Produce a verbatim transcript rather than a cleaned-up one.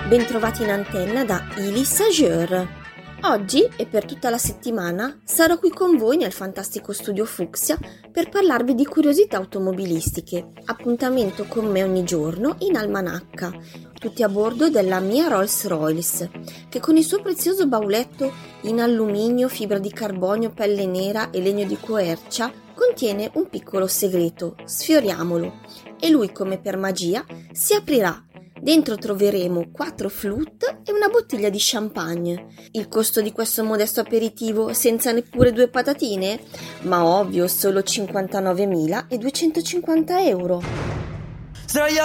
Bentrovati in antenna da Ili Sageur. Oggi e per tutta la settimana sarò qui con voi nel fantastico studio Fucsia per parlarvi di curiosità automobilistiche. Appuntamento con me ogni giorno in almanacca, tutti a bordo della mia Rolls-Royce, che con il suo prezioso bauletto in alluminio, fibra di carbonio, pelle nera e legno di quercia contiene un piccolo segreto. Sfioriamolo e lui, come per magia, si aprirà. Dentro troveremo quattro flute e una bottiglia di champagne. Il costo di questo modesto aperitivo senza neppure due patatine? Ma ovvio, solo cinquantanovemiladuecentocinquanta euro.